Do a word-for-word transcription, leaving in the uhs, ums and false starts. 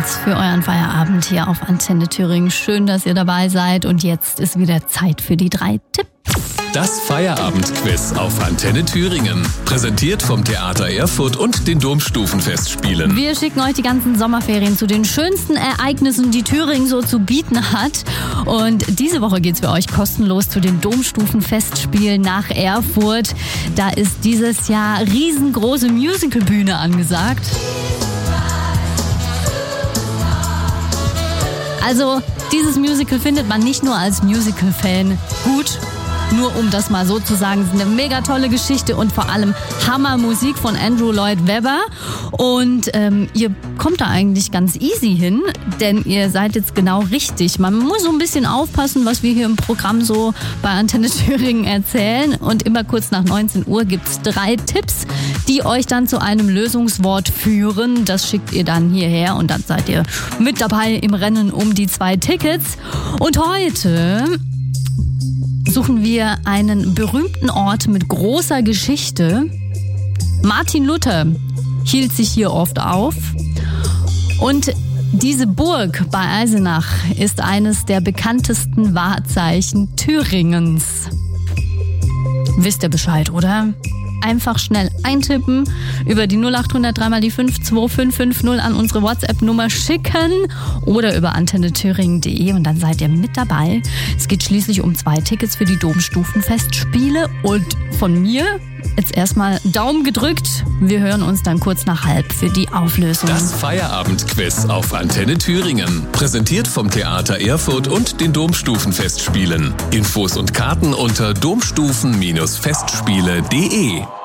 Hits für euren Feierabend hier auf Antenne Thüringen. Schön, dass ihr dabei seid und jetzt ist wieder Zeit für die drei Tipps. Das Feierabendquiz auf Antenne Thüringen. Präsentiert vom Theater Erfurt und den Domstufenfestspielen. Wir schicken euch die ganzen Sommerferien zu den schönsten Ereignissen, die Thüringen so zu bieten hat. Und diese Woche geht's für euch kostenlos zu den Domstufenfestspielen nach Erfurt. Da ist dieses Jahr riesengroße Musicalbühne angesagt. Also, dieses Musical findet man nicht nur als Musical-Fan gut, nur um das mal so zu sagen, es ist eine mega tolle Geschichte und vor allem Hammermusik von Andrew Lloyd Webber. Und ähm, ihr kommt da eigentlich ganz easy hin, denn ihr seid jetzt genau richtig. Man muss so ein bisschen aufpassen, was wir hier im Programm so bei Antenne Thüringen erzählen. Und immer kurz nach neunzehn Uhr gibt's drei Tipps, die euch dann zu einem Lösungswort führen. Das schickt ihr dann hierher und dann seid ihr mit dabei im Rennen um die zwei Tickets. Und heute suchen wir einen berühmten Ort mit großer Geschichte. Martin Luther hielt sich hier oft auf. Und diese Burg bei Eisenach ist eines der bekanntesten Wahrzeichen Thüringens. Wisst ihr Bescheid, oder? Einfach schnell eintippen, über die null acht hundert drei mal die fünf zwei fünf fünf null an unsere WhatsApp-Nummer schicken oder über antenne thüringen punkt de und dann seid ihr mit dabei. Es geht schließlich um zwei Tickets für die Domstufenfestspiele und von mir jetzt erstmal Daumen gedrückt. Wir hören uns dann kurz nach halb für die Auflösung. Das Feierabendquiz auf Antenne Thüringen. Präsentiert vom Theater Erfurt und den Domstufenfestspielen. Infos und Karten unter domstufen Bindestrich festspiele punkt de.